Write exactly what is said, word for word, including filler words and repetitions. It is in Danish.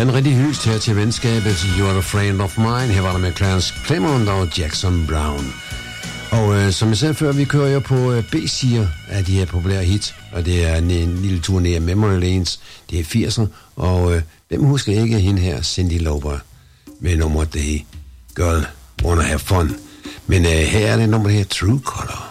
Ja, en rigtig hyldest her til venskabet. You are a friend of mine. Her var der med Clarence Clement og Jackson Brown. Og øh, som jeg sagde før, vi kører jo på øh, B-sider af de her populære hits. Og det er en, en lille tur ned af Memory Lanes. Det er firserne. Og øh, hvem husker ikke hende her, Cyndi Lauper, med nummer det Girl Wanna Have Fun. Men øh, her er det nummer her, True Color.